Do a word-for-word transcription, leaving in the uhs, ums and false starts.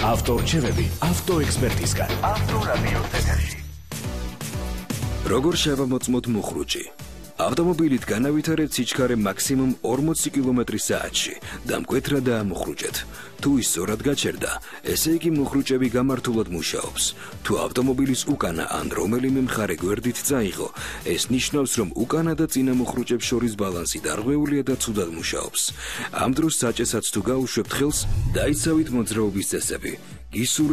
ავტორჩევები ავტოექსპერტისგან. ავტორადიო ეთერში. როგორ შევამოწმოთ მუხრუჭი? ავტომობილით განავითარეთ სიჩქარე მაქსიმუმ ორმოცი კილომეტრი საათში და მკვეთრად დაამუხრუჭეთ. თუ ის სწორად გაჩერდა, ესე იგი მუხრუჭები გამართულად მუშაობს. თუ ავტომობილის უკანა ან რომელიმე მხარე გვერდით წაიღო, ეს ნიშნავს, რომ უკანა და წინა მუხრუჭებს შორის ბალანსი დარღვეულია და ცუდად მუშაობს. ამ დროს საჭესած თუ გაუშვებთ ხელს, დაიცავით მოძრაობის წესები.